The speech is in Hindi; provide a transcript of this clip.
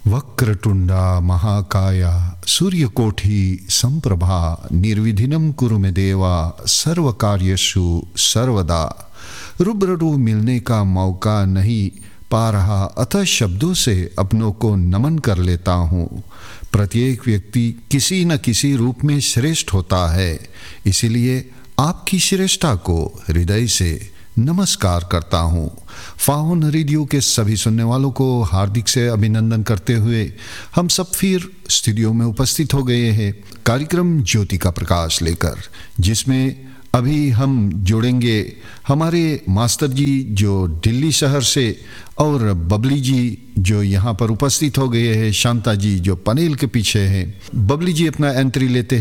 वक्रतुंडा महाकाया सूर्यकोटि संप्रभा निर्विघ्नं कुरु मे देवा सर्वकार्येषु सर्वदा। रूबरू मिलने का मौका नहीं पा रहा, अतः शब्दों से अपनों को नमन कर लेता हूँ। प्रत्येक व्यक्ति किसी न किसी रूप में श्रेष्ठ होता है, इसीलिए आपकी श्रेष्ठता को हृदय से नमस्कार करता हूँ। फाउन रेडियो के सभी सुनने वालों को हार्दिक से अभिनंदन करते हुए हम सब फिर स्टूडियो में उपस्थित हो गए हैं कार्यक्रम ज्योति का प्रकाश लेकर, जिसमें अभी हम जुड़ेंगे हमारे मास्टर जी जो दिल्ली शहर से, और बबली जी जो यहाँ पर उपस्थित हो गए हैं, शांता जी जो पैनल के पीछे हैं। बबली जी अपना एंट्री लेते